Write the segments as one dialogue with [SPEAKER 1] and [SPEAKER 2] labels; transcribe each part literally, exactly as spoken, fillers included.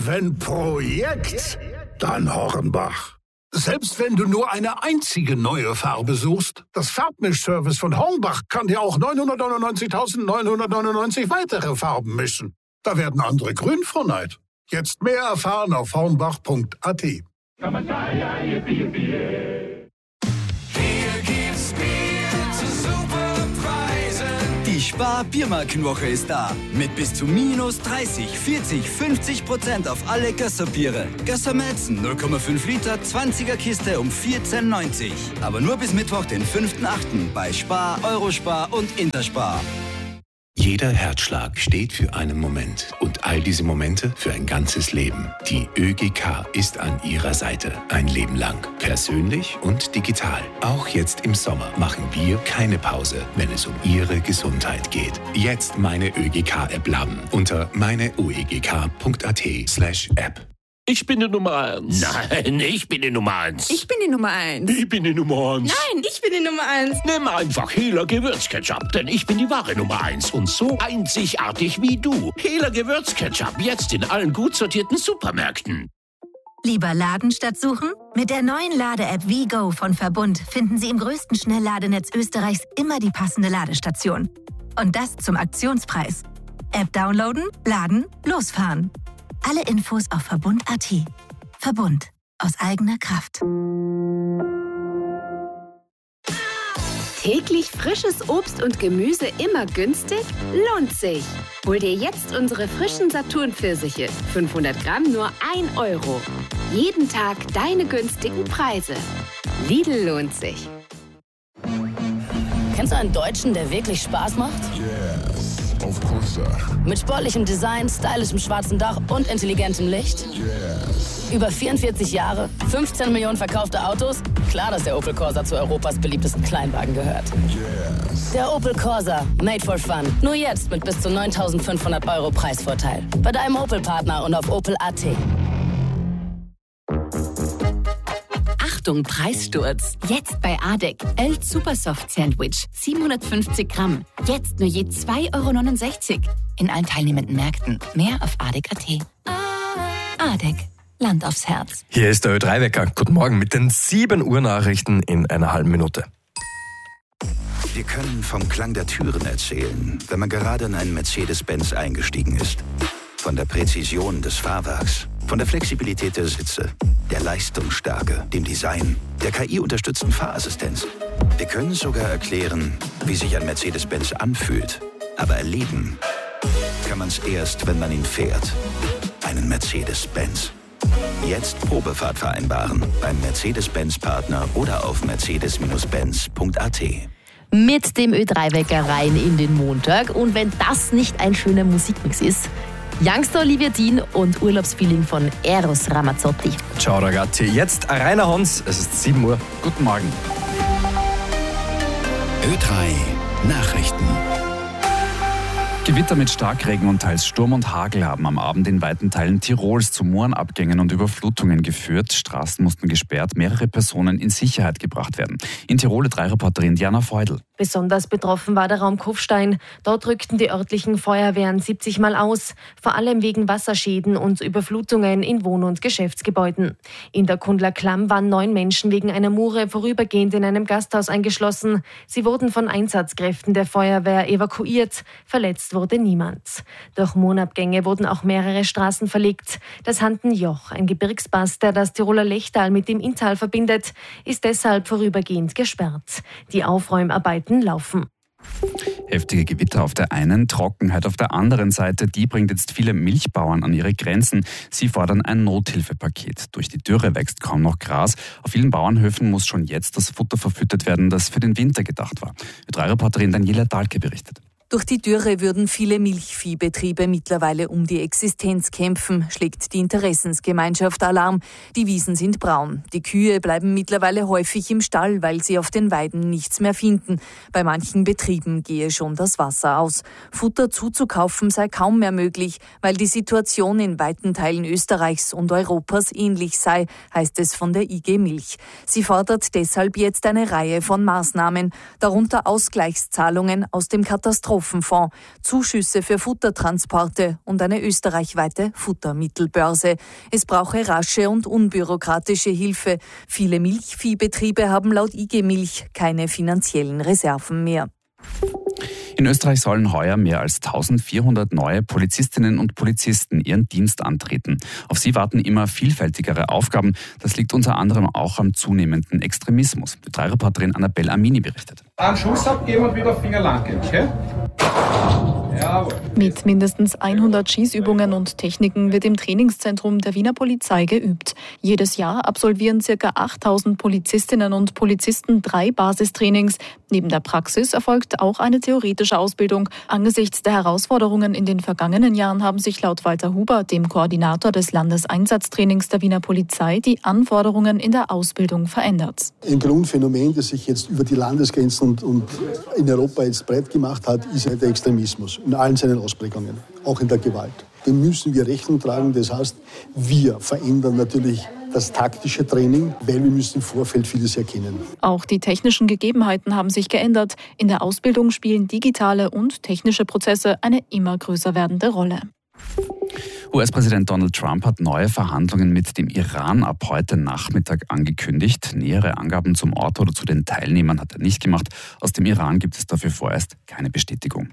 [SPEAKER 1] Wenn Projekt, dann Hornbach. Selbst wenn du nur eine einzige neue Farbe suchst, das Farbmischservice von Hornbach kann dir auch neunhundertneunundneunzigtausendneunhundertneunundneunzig weitere Farben mischen. Da werden andere grün vor Neid. Jetzt mehr erfahren auf hornbach punkt a t.
[SPEAKER 2] Die Spar-Biermarkenwoche ist da. Mit bis zu minus dreißig, vierzig, fünfzig Prozent auf alle Gösser-Biere. Gösser Malzen null Komma fünf Liter, zwanziger Kiste um vierzehn neunzig. Aber nur bis Mittwoch, den fünften achten bei Spar, Eurospar und Interspar.
[SPEAKER 3] Jeder Herzschlag steht für einen Moment und all diese Momente für ein ganzes Leben. Die ÖGK ist an Ihrer Seite ein Leben lang. Persönlich und digital. Auch jetzt im Sommer machen wir keine Pause, wenn es um Ihre Gesundheit geht. Jetzt meine ÖGK-App laden unter meineuegk punkt a t slash app.
[SPEAKER 4] Ich bin die Nummer eins.
[SPEAKER 5] Nein, ich bin die Nummer eins.
[SPEAKER 6] Ich bin die Nummer eins.
[SPEAKER 4] Ich bin die Nummer eins.
[SPEAKER 6] Nein, ich bin die Nummer eins.
[SPEAKER 5] Nimm einfach Hehler Gewürzketchup, denn ich bin die wahre Nummer eins und so einzigartig wie du. Hehler Gewürzketchup, jetzt in allen gut sortierten Supermärkten.
[SPEAKER 7] Lieber laden statt suchen? Mit der neuen Lade-App WeGo von Verbund finden Sie im größten Schnellladenetz Österreichs immer die passende Ladestation. Und das zum Aktionspreis. App downloaden, laden, losfahren. Alle Infos auf verbund punkt a t. Verbund. Aus eigener Kraft.
[SPEAKER 8] Täglich frisches Obst und Gemüse immer günstig? Lohnt sich! Hol dir jetzt unsere frischen Saturn-Pfirsiche. fünfhundert Gramm nur ein Euro. Jeden Tag deine günstigen Preise. Lidl lohnt sich.
[SPEAKER 9] Kennst du einen Deutschen, der wirklich Spaß macht?
[SPEAKER 10] Yes, of course.
[SPEAKER 9] Mit sportlichem Design, stylischem schwarzen Dach und intelligentem Licht?
[SPEAKER 10] Yes.
[SPEAKER 9] Über vierundvierzig Jahre, fünfzehn Millionen verkaufte Autos? Klar, dass der Opel Corsa zu Europas beliebtesten Kleinwagen gehört.
[SPEAKER 10] Yes.
[SPEAKER 9] Der Opel Corsa, made for fun. Nur jetzt mit bis zu neuntausendfünfhundert Euro Preisvorteil. Bei deinem Opel-Partner und auf opel punkt a t.
[SPEAKER 11] Achtung, Preissturz. Jetzt bei Adek. Elt Supersoft Sandwich. siebenhundertfünfzig Gramm. Jetzt nur je zwei Euro neunundsechzig. In allen teilnehmenden Märkten. Mehr auf adek punkt a t. Adek. Land aufs Herz.
[SPEAKER 12] Hier ist der Ö drei Wecker. Guten Morgen mit den sieben Uhr Nachrichten in einer halben Minute.
[SPEAKER 13] Wir können vom Klang der Türen erzählen, wenn man gerade in einen Mercedes-Benz eingestiegen ist. Von der Präzision des Fahrwerks, von der Flexibilität der Sitze, der Leistungsstärke, dem Design, der K I-unterstützten Fahrassistenz. Wir können sogar erklären, wie sich ein Mercedes-Benz anfühlt. Aber erleben kann man es erst, wenn man ihn fährt. Einen Mercedes-Benz. Jetzt Probefahrt vereinbaren beim Mercedes-Benz-Partner oder auf mercedes Benz punkt a t.
[SPEAKER 14] Mit dem Ö drei Wecker rein in den Montag. Und wenn das nicht ein schöner Musikmix ist, Youngster Olivia Dean und Urlaubsfeeling von Eros Ramazzotti.
[SPEAKER 12] Ciao ragazzi, jetzt Rainer Hans, es ist sieben Uhr. Guten Morgen.
[SPEAKER 3] Ö drei Nachrichten.
[SPEAKER 15] Gewitter mit Starkregen und teils Sturm und Hagel haben am Abend in weiten Teilen Tirols zu Moorenabgängen und Überflutungen geführt. Straßen mussten gesperrt, mehrere Personen in Sicherheit gebracht werden. In Tirol drei Reporterin Diana Feudel.
[SPEAKER 16] Besonders betroffen war der Raum Kufstein. Dort rückten die örtlichen Feuerwehren siebzig Mal aus, vor allem wegen Wasserschäden und Überflutungen in Wohn- und Geschäftsgebäuden. In der Kundler Klamm waren neun Menschen wegen einer Mure vorübergehend in einem Gasthaus eingeschlossen. Sie wurden von Einsatzkräften der Feuerwehr evakuiert. Verletzt wurde niemand. Durch Mohnabgänge wurden auch mehrere Straßen verlegt. Das Handenjoch, ein Gebirgspass, der das Tiroler Lechtal mit dem Inntal verbindet, ist deshalb vorübergehend gesperrt. Die Aufräumarbeiten laufen.
[SPEAKER 15] Heftige Gewitter auf der einen, Trockenheit auf der anderen Seite, die bringt jetzt viele Milchbauern an ihre Grenzen. Sie fordern ein Nothilfepaket. Durch die Dürre wächst kaum noch Gras. Auf vielen Bauernhöfen muss schon jetzt das Futter verfüttert werden, das für den Winter gedacht war. Ö drei Reporterin Daniela Dahlke berichtet.
[SPEAKER 17] Durch die Dürre würden viele Milchviehbetriebe mittlerweile um die Existenz kämpfen, schlägt die Interessensgemeinschaft Alarm. Die Wiesen sind braun. Die Kühe bleiben mittlerweile häufig im Stall, weil sie auf den Weiden nichts mehr finden. Bei manchen Betrieben gehe schon das Wasser aus. Futter zuzukaufen sei kaum mehr möglich, weil die Situation in weiten Teilen Österreichs und Europas ähnlich sei, heißt es von der I G Milch. Sie fordert deshalb jetzt eine Reihe von Maßnahmen, darunter Ausgleichszahlungen aus dem Katastrophenfonds Rohstoffenfonds, Zuschüsse für Futtertransporte und eine österreichweite Futtermittelbörse. Es brauche rasche und unbürokratische Hilfe. Viele Milchviehbetriebe haben laut I G Milch keine finanziellen Reserven mehr.
[SPEAKER 15] In Österreich sollen heuer mehr als eintausendvierhundert neue Polizistinnen und Polizisten ihren Dienst antreten. Auf sie warten immer vielfältigere Aufgaben. Das liegt unter anderem auch am zunehmenden Extremismus. Die drei Reporterin Annabelle Amini berichtet.
[SPEAKER 18] Einen Schuss abgeben und wieder Finger lang gehen, okay? Jawohl.
[SPEAKER 19] Mit mindestens hundert Schießübungen und Techniken wird im Trainingszentrum der Wiener Polizei geübt. Jedes Jahr absolvieren ca. achttausend Polizistinnen und Polizisten drei Basistrainings. Neben der Praxis erfolgt auch eine theoretische Ausbildung. Angesichts der Herausforderungen in den vergangenen Jahren haben sich laut Walter Huber, dem Koordinator des Landeseinsatztrainings der Wiener Polizei, die Anforderungen in der Ausbildung verändert.
[SPEAKER 20] Ein Grundphänomen, das sich jetzt über die Landesgrenzen und, und in Europa jetzt breit gemacht hat, ist der Extremismus in allen seinen Ausprägungen, auch in der Gewalt. Dem müssen wir Rechnung tragen. Das heißt, wir verändern natürlich das taktische Training, weil wir müssen im Vorfeld vieles erkennen.
[SPEAKER 19] Auch die technischen Gegebenheiten haben sich geändert. In der Ausbildung spielen digitale und technische Prozesse eine immer größer werdende Rolle.
[SPEAKER 15] U S-Präsident Donald Trump hat neue Verhandlungen mit dem Iran ab heute Nachmittag angekündigt. Nähere Angaben zum Ort oder zu den Teilnehmern hat er nicht gemacht. Aus dem Iran gibt es dafür vorerst keine Bestätigung.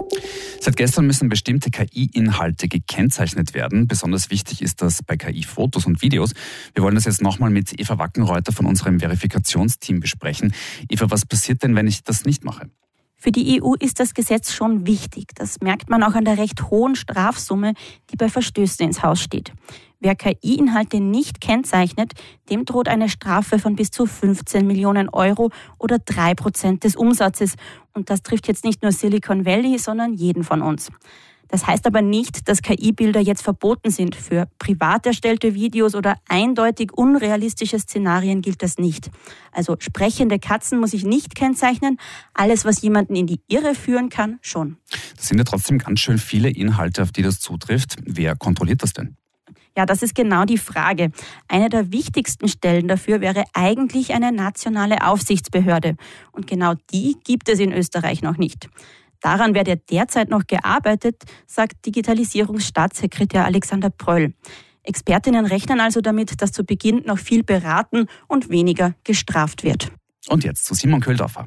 [SPEAKER 15] Seit gestern müssen bestimmte K I-Inhalte gekennzeichnet werden. Besonders wichtig ist das bei K I-Fotos und Videos. Wir wollen das jetzt nochmal mit Eva Wackenreuter von unserem Verifikationsteam besprechen. Eva, was passiert denn, wenn ich das nicht mache?
[SPEAKER 21] Für die E U ist das Gesetz schon wichtig. Das merkt man auch an der recht hohen Strafsumme, die bei Verstößen ins Haus steht. Wer K I-Inhalte nicht kennzeichnet, dem droht eine Strafe von bis zu fünfzehn Millionen Euro oder drei Prozent des Umsatzes. Und das trifft jetzt nicht nur Silicon Valley, sondern jeden von uns. Das heißt aber nicht, dass K I-Bilder jetzt verboten sind. Für privat erstellte Videos oder eindeutig unrealistische Szenarien gilt das nicht. Also sprechende Katzen muss ich nicht kennzeichnen. Alles, was jemanden in die Irre führen kann, schon.
[SPEAKER 15] Das sind ja trotzdem ganz schön viele Inhalte, auf die das zutrifft. Wer kontrolliert das denn?
[SPEAKER 21] Ja, das ist genau die Frage. Eine der wichtigsten Stellen dafür wäre eigentlich eine nationale Aufsichtsbehörde. Und genau die gibt es in Österreich noch nicht. Daran werde derzeit noch gearbeitet, sagt Digitalisierungsstaatssekretär Alexander Pröll. Expertinnen rechnen also damit, dass zu Beginn noch viel beraten und weniger gestraft wird.
[SPEAKER 15] Und jetzt zu Simon Köhldorfer.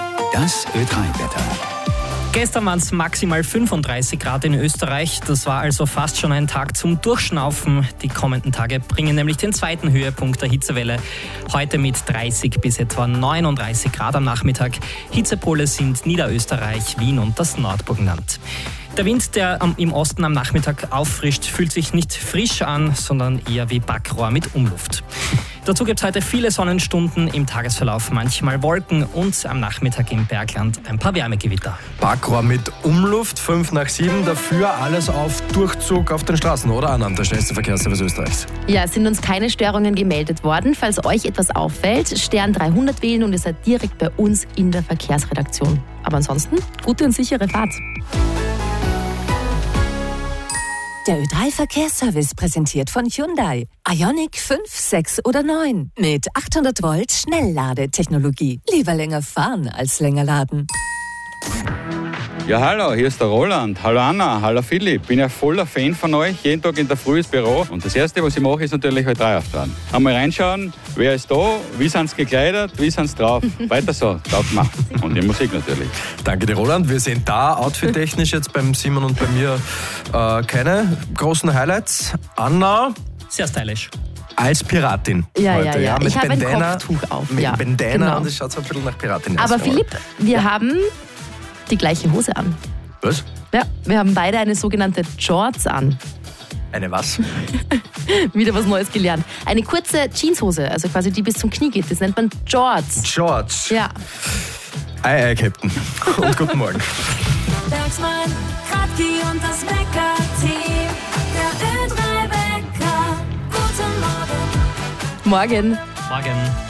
[SPEAKER 13] Das Ö drei Wetter.
[SPEAKER 22] Gestern waren es maximal fünfunddreißig Grad in Österreich. Das war also fast schon ein Tag zum Durchschnaufen. Die kommenden Tage bringen nämlich den zweiten Höhepunkt der Hitzewelle. Heute mit dreißig bis etwa neununddreißig Grad am Nachmittag. Hitzepole sind Niederösterreich, Wien und das Nordburgenland. Der Wind, der im Osten am Nachmittag auffrischt, fühlt sich nicht frisch an, sondern eher wie Backrohr mit Umluft. Dazu gibt es heute viele Sonnenstunden, im Tagesverlauf manchmal Wolken und am Nachmittag im Bergland ein paar Wärmegewitter.
[SPEAKER 12] Backrohr mit Umluft, fünf nach sieben, dafür alles auf Durchzug auf den Straßen, oder Anna, der schnellste Verkehrsservice Österreichs?
[SPEAKER 14] Ja, es sind uns keine Störungen gemeldet worden. Falls euch etwas auffällt, Stern dreihundert wählen und ihr seid direkt bei uns in der Verkehrsredaktion. Aber ansonsten, gute und sichere Fahrt.
[SPEAKER 23] Der Ö drei Verkehrsservice präsentiert von Hyundai. Ioniq fünf, sechs oder neun mit achthundert Volt Schnellladetechnologie. Lieber länger fahren als länger laden.
[SPEAKER 24] Ja, hallo, hier ist der Roland. Hallo Anna, hallo Philipp. Bin ja voller Fan von euch. Jeden Tag in der Früh ins Büro. Und das Erste, was ich mache, ist natürlich Ö drei auftragen. Einmal reinschauen, wer ist da, wie sind sie gekleidet, wie sind sie drauf. Weiter so, taugt mir. Und die Musik natürlich.
[SPEAKER 12] Danke dir, Roland. Wir sind da, outfit-technisch jetzt beim Simon und bei mir äh, keine großen Highlights. Anna?
[SPEAKER 22] Sehr stylisch.
[SPEAKER 12] Als Piratin
[SPEAKER 14] Ja,
[SPEAKER 12] heute,
[SPEAKER 14] ja, ja.
[SPEAKER 12] Mit
[SPEAKER 14] ich habe ein
[SPEAKER 12] Bandana,
[SPEAKER 14] Kopftuch auf.
[SPEAKER 12] Mit
[SPEAKER 14] ja,
[SPEAKER 12] Bandana
[SPEAKER 14] genau.
[SPEAKER 12] und es schaut so ein bisschen nach Piratin aus.
[SPEAKER 14] Aber Philipp, wir haben die gleiche Hose an.
[SPEAKER 12] Was?
[SPEAKER 14] Ja, wir haben beide eine sogenannte Jorts an.
[SPEAKER 12] Eine was?
[SPEAKER 14] Wieder was Neues gelernt. Eine kurze Jeanshose, also quasi die bis zum Knie geht. Das nennt man Jorts.
[SPEAKER 12] Jorts.
[SPEAKER 14] Ja.
[SPEAKER 12] Ei, ei, Captain. Und guten Morgen.
[SPEAKER 25] Bergsmann, Kratki und das Wecker-Team. Der Ö drei Wecker. Guten Morgen.
[SPEAKER 14] Morgen.
[SPEAKER 22] Morgen.